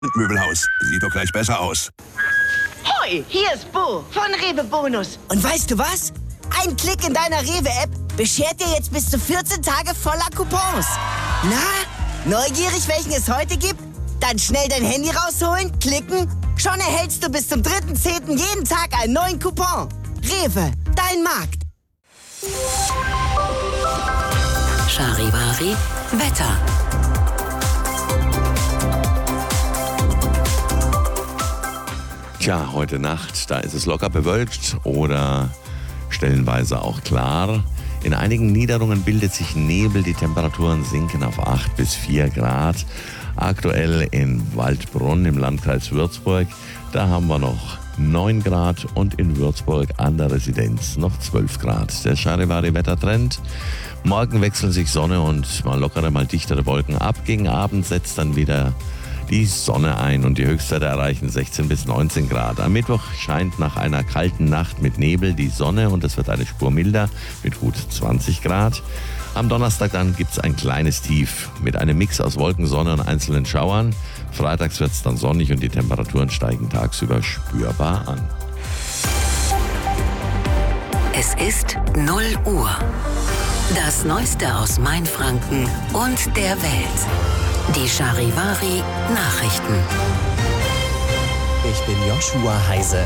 Möbelhaus. Sieht doch gleich besser aus. Hoi, hier ist Bo von Rewe Bonus. Und weißt du was? Ein Klick in deiner Rewe-App beschert dir jetzt bis zu 14 Tage voller Coupons. Na, neugierig, welchen es heute gibt? Dann schnell dein Handy rausholen, klicken. Schon erhältst du bis zum 3.10. jeden Tag einen neuen Coupon. Rewe, dein Markt. Charivari Wetter. Tja, heute Nacht, da ist es locker bewölkt oder stellenweise auch klar. In einigen Niederungen bildet sich Nebel, die Temperaturen sinken auf 8 bis 4 Grad. Aktuell in Waldbrunn im Landkreis Würzburg, da haben wir noch 9 Grad und in Würzburg an der Residenz noch 12 Grad. Der Charivari-Wettertrend. Morgen wechseln sich Sonne und mal lockere, mal dichtere Wolken ab. Gegen Abend setzt dann wieder die Sonne ein und die Höchstwerte erreichen 16 bis 19 Grad. Am Mittwoch scheint nach einer kalten Nacht mit Nebel die Sonne und es wird eine Spur milder mit gut 20 Grad. Am Donnerstag dann gibt es ein kleines Tief mit einem Mix aus Wolken, Sonne und einzelnen Schauern. Freitags wird es dann sonnig und die Temperaturen steigen tagsüber spürbar an. Es ist 0 Uhr. Das Neueste aus Mainfranken und der Welt. Die Charivari Nachrichten. Ich bin Joshua Heise.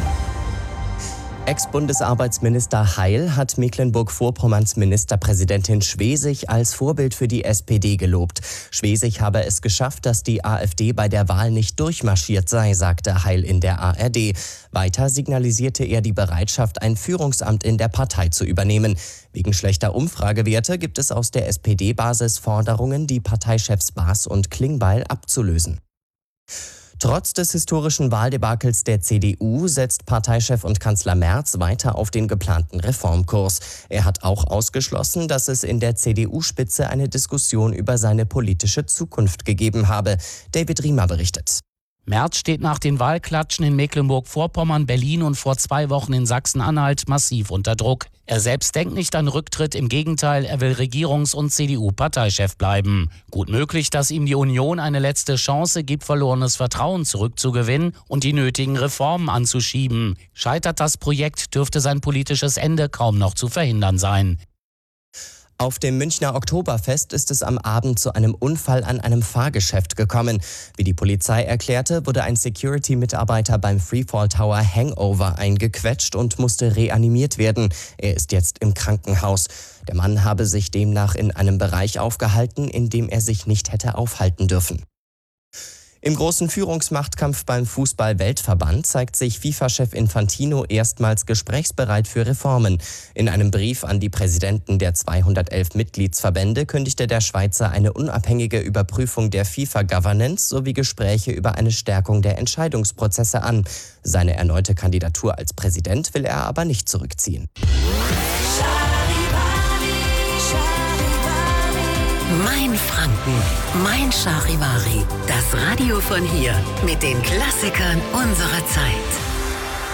Ex-Bundesarbeitsminister Heil hat Mecklenburg-Vorpommerns Ministerpräsidentin Schwesig als Vorbild für die SPD gelobt. Schwesig habe es geschafft, dass die AfD bei der Wahl nicht durchmarschiert sei, sagte Heil in der ARD. Weiter signalisierte er die Bereitschaft, ein Führungsamt in der Partei zu übernehmen. Wegen schlechter Umfragewerte gibt es aus der SPD-Basis Forderungen, die Parteichefs Baas und Klingbeil abzulösen. Trotz des historischen Wahldebakels der CDU setzt Parteichef und Kanzler Merz weiter auf den geplanten Reformkurs. Er hat auch ausgeschlossen, dass es in der CDU-Spitze eine Diskussion über seine politische Zukunft gegeben habe. David Riemer berichtet. Merz steht nach den Wahlklatschen in Mecklenburg-Vorpommern, Berlin und vor 2 Wochen in Sachsen-Anhalt massiv unter Druck. Er selbst denkt nicht an Rücktritt, im Gegenteil, er will Regierungs- und CDU-Parteichef bleiben. Gut möglich, dass ihm die Union eine letzte Chance gibt, verlorenes Vertrauen zurückzugewinnen und die nötigen Reformen anzuschieben. Scheitert das Projekt, dürfte sein politisches Ende kaum noch zu verhindern sein. Auf dem Münchner Oktoberfest ist es am Abend zu einem Unfall an einem Fahrgeschäft gekommen. Wie die Polizei erklärte, wurde ein Security-Mitarbeiter beim Freefall Tower Hangover eingequetscht und musste reanimiert werden. Er ist jetzt im Krankenhaus. Der Mann habe sich demnach in einem Bereich aufgehalten, in dem er sich nicht hätte aufhalten dürfen. Im großen Führungsmachtkampf beim Fußball-Weltverband zeigt sich FIFA-Chef Infantino erstmals gesprächsbereit für Reformen. In einem Brief an die Präsidenten der 211 Mitgliedsverbände kündigte der Schweizer eine unabhängige Überprüfung der FIFA-Governance sowie Gespräche über eine Stärkung der Entscheidungsprozesse an. Seine erneute Kandidatur als Präsident will er aber nicht zurückziehen. Mainfranken, mein Charivari. Das Radio von hier mit den Klassikern unserer Zeit.